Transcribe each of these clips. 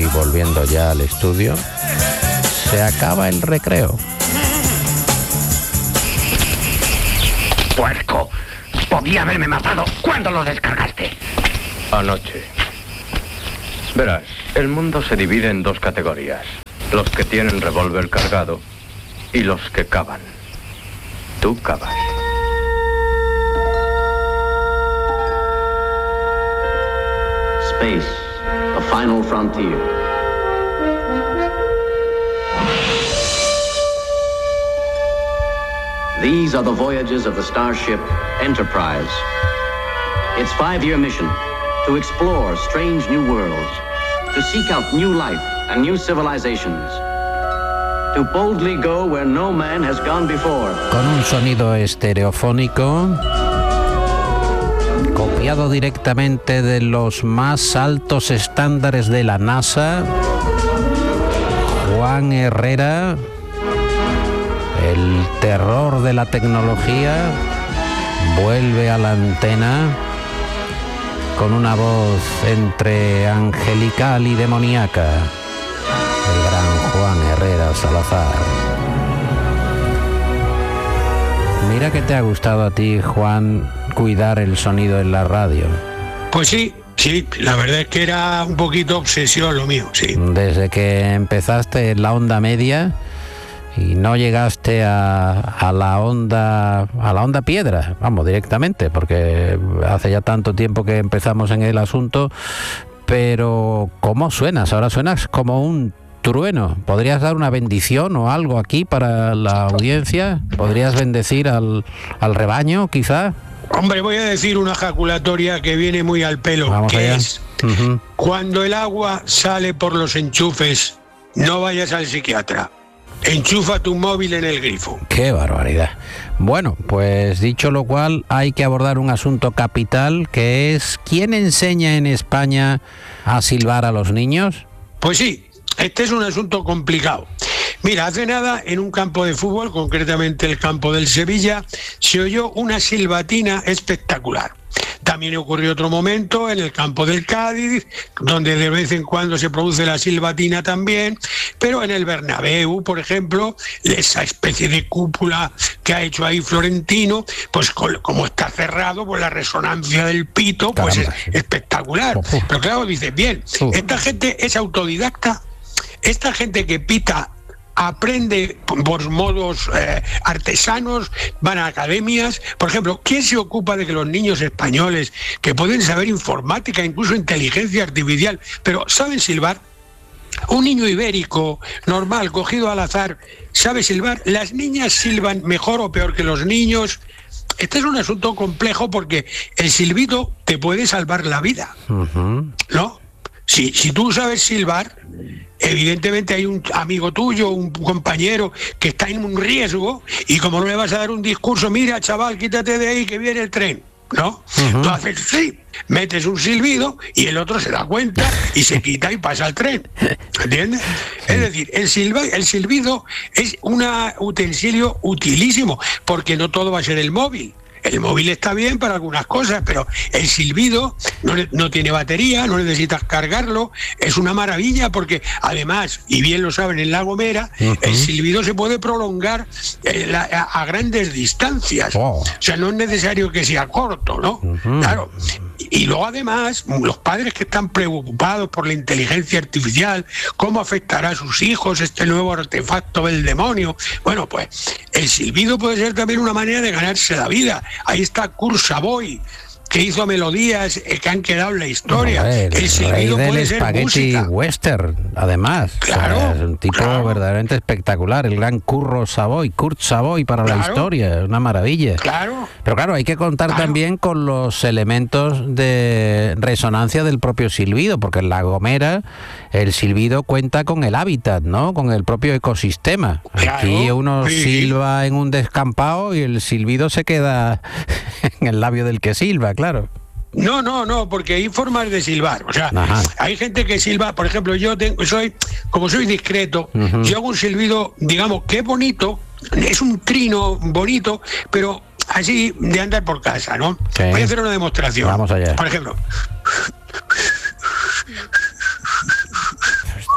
volviendo ya al estudio. Se acaba el recreo. ¡Puerco! Podía haberme matado. ¿Cuándo lo descargaste? Anoche. Verás, el mundo se divide en dos categorías. Los que tienen revólver cargado y los que cavan. Tú cavas. Space, the final frontier. These are the voyages of the starship Enterprise. Its 5-year mission, to explore strange new worlds, to seek out new life and new civilizations, to boldly go where no man has gone before. Con un sonido estereofónico, copiado directamente de los más altos estándares de la NASA, Juan Herrera, el terror de la tecnología, vuelve a la antena con una voz entre angelical y demoníaca. El gran Juan Herrera Salazar. Mira que te ha gustado a ti, Juan, cuidar el sonido en la radio. Pues sí, la verdad es que era un poquito obsesión lo mío, sí. Desde que empezaste en la onda media y no llegaste a la onda piedra, vamos, directamente, porque hace ya tanto tiempo que empezamos en el asunto, pero ¿cómo suenas? Ahora suenas como un trueno. ¿Podrías dar una bendición o algo aquí para la audiencia? ¿Podrías bendecir al rebaño, quizá? Hombre, voy a decir una ejaculatoria que viene muy al pelo. Vamos allá. Es, cuando el agua sale por los enchufes, no vayas al psiquiatra. Enchufa tu móvil en el grifo. ¡Qué barbaridad! Bueno, pues dicho lo cual, hay que abordar un asunto capital, que es ¿quién enseña en España a silbar a los niños? Pues sí, este es un asunto complicado. Mira, hace nada, en un campo de fútbol, concretamente el campo del Sevilla, se oyó una silbatina espectacular. También ocurrió otro momento en el campo del Cádiz, donde de vez en cuando se produce la silbatina también, pero en el Bernabéu, por ejemplo, esa especie de cúpula que ha hecho ahí Florentino, pues como está cerrado, pues la resonancia del pito, pues es espectacular. Pero claro, dices, bien, esta gente es autodidacta, esta gente que pita aprende por modos artesanos, van a academias. Por ejemplo, ¿quién se ocupa de que los niños españoles, que pueden saber informática, incluso inteligencia artificial, pero saben silbar? Un niño ibérico, normal, cogido al azar, ¿sabe silbar? ¿Las niñas silban mejor o peor que los niños? Este es un asunto complejo porque el silbido te puede salvar la vida, ¿no? Si tú sabes silbar, evidentemente hay un amigo tuyo, un compañero que está en un riesgo y como no le vas a dar un discurso, mira chaval, quítate de ahí que viene el tren, ¿no? Tú haces sí, metes un silbido y el otro se da cuenta y se quita y pasa el tren, ¿entiendes? Es decir, el silbido es un utensilio utilísimo porque no todo va a ser el móvil. El móvil está bien para algunas cosas, pero el silbido no tiene batería, no necesitas cargarlo, es una maravilla porque además, y bien lo saben en La Gomera, el silbido se puede prolongar a grandes distancias, o sea, no es necesario que sea corto, ¿no? Claro. Y luego además, los padres que están preocupados por la inteligencia artificial, cómo afectará a sus hijos este nuevo artefacto del demonio, bueno, pues el silbido puede ser también una manera de ganarse la vida. Ahí está Kurt Savoy, que hizo melodías que han quedado en la historia. El silbido puede ser música. Western, además. Claro, o sea, es un tipo verdaderamente espectacular, el gran Kurt Savoy para la historia, una maravilla. Claro. Pero claro, hay que contar también con los elementos de resonancia del propio silbido, porque en La Gomera el silbido cuenta con el hábitat, ¿no? Con el propio ecosistema. Aquí uno silba en un descampado y el silbido se queda en el labio del que silba, claro. No, porque hay formas de silbar. O sea, hay gente que silba, por ejemplo, como soy discreto, yo hago un silbido, digamos, que es bonito, es un trino bonito, pero así de andar por casa, ¿no? Sí. Voy a hacer una demostración. Vamos allá. Por ejemplo.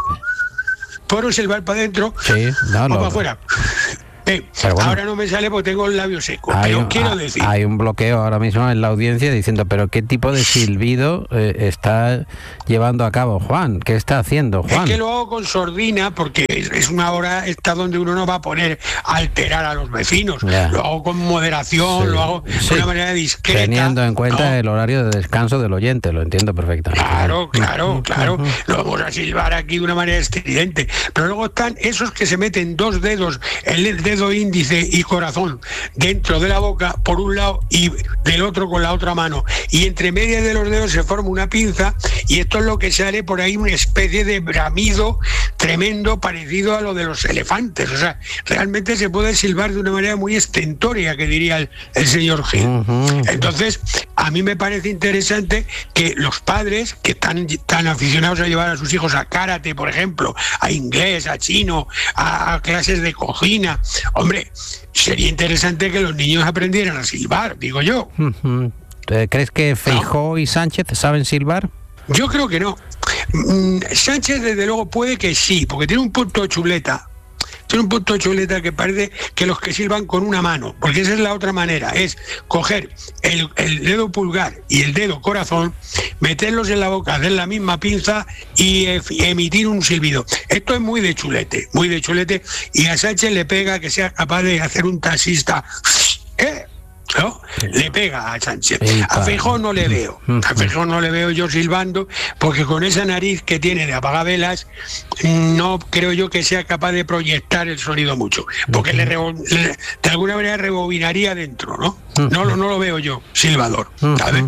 puedo silbar para adentro o para afuera. Bueno, ahora no me sale porque tengo el labio seco, pero quiero decir... Hay un bloqueo ahora mismo en la audiencia diciendo, pero ¿qué tipo de silbido está llevando a cabo Juan? ¿Qué está haciendo Juan? Es que lo hago con sordina porque es una hora esta donde uno no va a poner a alterar a los vecinos. Lo hago con moderación, lo hago de una manera discreta. Teniendo en cuenta el horario de descanso del oyente, lo entiendo perfectamente. Claro. Lo vamos a silbar aquí de una manera estridente. Pero luego están esos que se meten 2 dedos, el dedo índice y corazón dentro de la boca por un lado y del otro con la otra mano, y entre medias de los dedos se forma una pinza, y esto es lo que sale por ahí, una especie de bramido tremendo parecido a lo de los elefantes. O sea, realmente se puede silbar de una manera muy estentórea, que diría el señor Gil. Entonces, a mí me parece interesante que los padres que están tan aficionados a llevar a sus hijos a karate, por ejemplo, a inglés, a chino, a clases de cocina, hombre, sería interesante que los niños aprendieran a silbar, digo yo. ¿Crees que Feijóo y Sánchez saben silbar? Yo creo que no. Sánchez, desde luego, puede que sí, porque tiene un punto de chuleta. Tiene un punto de chuleta que parece que los que silban con una mano, porque esa es la otra manera, es coger el dedo pulgar y el dedo corazón, meterlos en la boca, hacer la misma pinza y emitir un silbido. Esto es muy de chulete, y a Sánchez le pega que sea capaz de hacer un taxista, ¿no? Le pega a Sánchez. A Feijóo no le veo. A Feijóo no le veo yo silbando, porque con esa nariz que tiene de apagavelas, no creo yo que sea capaz de proyectar el sonido mucho, porque de alguna manera rebobinaría dentro, ¿no? No lo veo yo silbador, ¿sabes?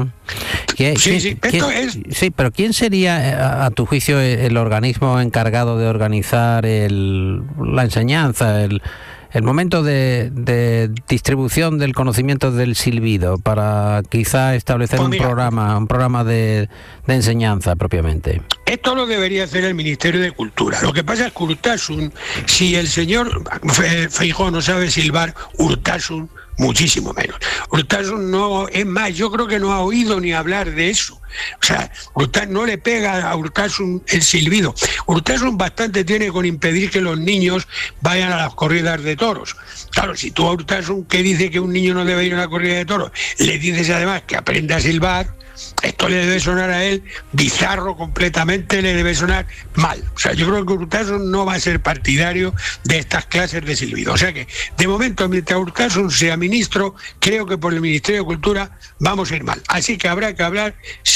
Sí, pero ¿quién sería, a tu juicio, el organismo encargado de organizar la enseñanza, el momento de distribución del conocimiento del silbido, para quizá establecer un programa de enseñanza propiamente? Esto lo debería hacer el Ministerio de Cultura. Lo que pasa es que Urtasun, si el señor Feijóo no sabe silbar, Urtasun muchísimo menos. Urtasun no, es más, yo creo que no ha oído ni hablar de eso. O sea, no le pega a Urtasun el silbido. Urtasun bastante tiene con impedir que los niños vayan a las corridas de toros. Claro, si tú a Urtasun, que dice que un niño no debe ir a una corrida de toros, le dices además que aprenda a silbar, esto le debe sonar a él bizarro completamente, le debe sonar mal. O sea, yo creo que Urtasun no va a ser partidario de estas clases de silbido. O sea que, de momento, mientras Urtasun sea ministro, creo que por el Ministerio de Cultura vamos a ir mal. Así que habrá que hablar,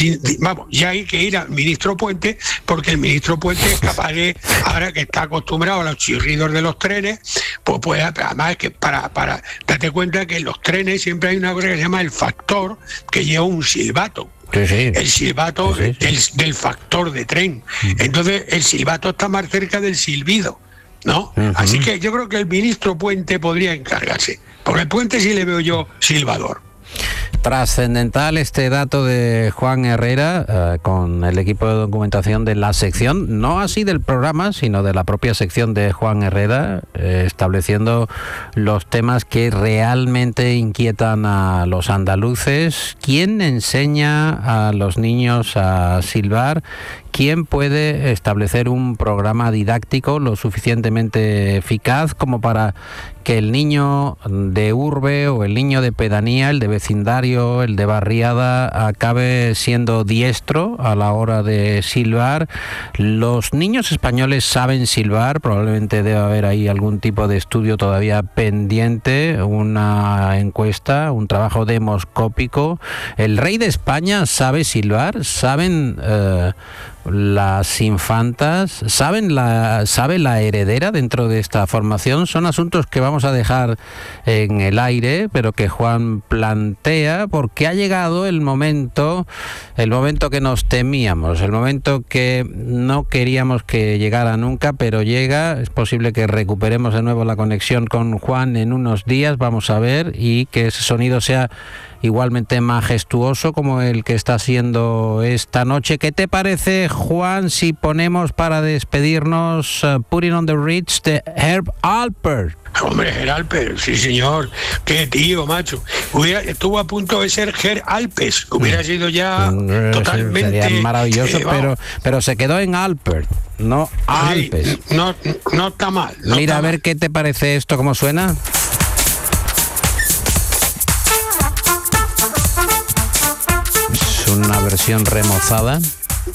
ya hay que ir al ministro Puente, porque el ministro Puente es capaz de, ahora que está acostumbrado a los chirridos de los trenes, pues además que para date cuenta que en los trenes siempre hay una cosa que se llama el factor, que lleva un silbato. El silbato del factor de tren. Entonces el silbato está más cerca del silbido, ¿no? Así que yo creo que el ministro Puente podría encargarse, porque el Puente sí le veo yo silbador. Trascendental este dato de Juan Herrera con el equipo de documentación de la sección, no así del programa, sino de la propia sección de Juan Herrera, estableciendo los temas que realmente inquietan a los andaluces. ¿Quién enseña a los niños a silbar? ¿Quién puede establecer un programa didáctico lo suficientemente eficaz como para que el niño de urbe o el niño de pedanía, el de vecindario, el de barriada, acabe siendo diestro a la hora de silbar? Los niños españoles saben silbar, probablemente debe haber ahí algún tipo de estudio todavía pendiente, una encuesta, un trabajo demoscópico. ¿El rey de España sabe silbar? ¿Saben las infantas? ¿Sabe la heredera dentro de esta formación? Son asuntos que vamos a dejar en el aire, pero que Juan plantea, porque ha llegado el momento que nos temíamos, el momento que no queríamos que llegara nunca, pero llega. Es posible que recuperemos de nuevo la conexión con Juan en unos días, vamos a ver, y que ese sonido sea igualmente majestuoso como el que está siendo esta noche. ¿Qué te parece, Juan, si ponemos para despedirnos Putting on the Ritz de Herb Alpert? Hombre, Geralper, sí señor, qué tío, macho. Estuvo a punto de ser Geralpes, hubiera sido ya totalmente... Sería maravilloso, pero se quedó en Alpert, no Alpes. Sí, no está mal. Mira, a ver qué te parece esto, cómo suena. Es una versión remozada.